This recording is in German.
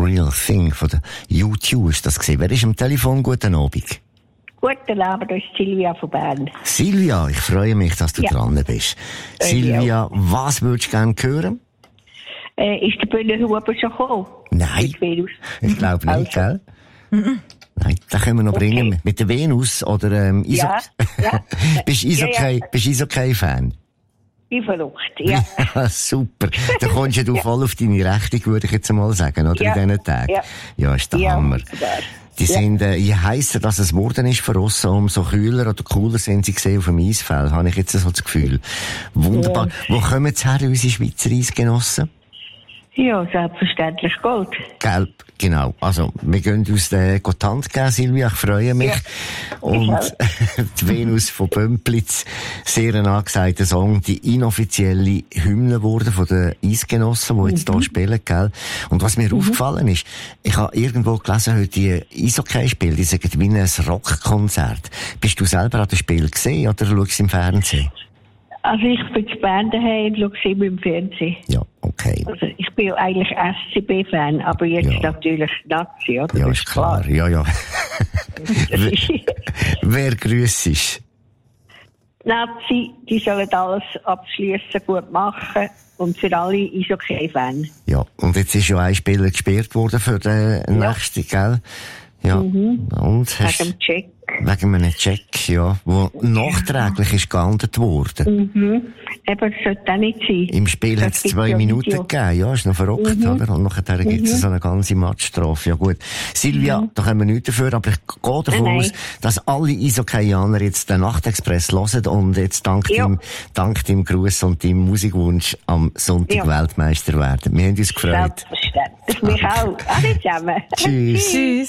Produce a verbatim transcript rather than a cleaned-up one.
Real Thing von der U zwei ist das gesehen. Wer ist am Telefon? Guten Abend. Guten Abend, das ist Silvia von Bern. Silvia, ich freue mich, dass du ja. dran bist. Äh, Silvia, ja. was würdest du gerne hören? Äh, ist der Bühlenhuber schon gekommen? Nein, ich glaube nicht, also. Gell? Mhm. Nein, den können wir noch okay. bringen. Mit der Venus oder ähm, Iso- ja, ja. Bist du Eishockey, ja, ja. bist Eishockey-Fan? Ich verrückt, ja. ja. Super. Da kommst ja du ja. voll auf deine Rechnung, würde ich jetzt mal sagen, oder? Ja. In diesen Tagen. Ja, ja ist der ja, Hammer. Klar. Die ja. sind, äh, je heisser, dass es geworden ist für uns, umso kühler oder cooler sind sie gesehen auf dem Eisfeld, habe ich jetzt so das Gefühl. Wunderbar. Ja. Wo kommen jetzt her, unsere Schweizer Eisgenossen? Ja, selbstverständlich Gold. Gelb, genau. Also, wir gehen uns den Hand geben, Silvia, ich freue mich. Ja. Und die Venus von Bömplitz, sehr ein angesagter Song, die inoffizielle Hymne wurde von den Eisgenossen, die jetzt mhm. hier spielen, gell? Und was mir mhm. aufgefallen ist, ich habe irgendwo gelesen, heute die Eishockey-Spiele, die sagen wie ein Rockkonzert. Bist du selber an dem Spiel gesehen oder schaust du es im Fernsehen? Also ich bin zu Bern daheim und schaue es immer im Fernsehen. Ja, okay. Also ich bin ja eigentlich S C B-Fan, aber jetzt ja. natürlich Nazi, oder? Ja, ist klar. klar. Ja, ja. Wer grüßt? Nazi, die sollen alles abschließen, gut machen. Und für alle ist okay-Fan. Ja, und jetzt ist ja ein Spieler gesperrt worden für den ja. nächsten, gell? Ja. Mhm. Und hast wegen dem Check. Wegen einem Check, ja, wo ja. nachträglich ist geahndet worden. Mhm. Eben, das sollte auch nicht sein. Im Spiel hat es zwei Minuten Video. gegeben, ja, ist noch verrückt, mhm. oder? Und nachher mhm. gibt es so eine ganze Matchstrafe. Ja gut. Silvia, mhm. da können wir nichts dafür, aber ich gehe davon nein, aus, dass alle Eishockeyaner jetzt den Nachtexpress hören und jetzt dank ja. dem, dank dem Gruß und dem Musikwunsch am Sonntag ja. Weltmeister werden. Wir haben uns gefreut. Selbstverständlich. Mich auch. Alle zusammen. Tschüss. Tschüss.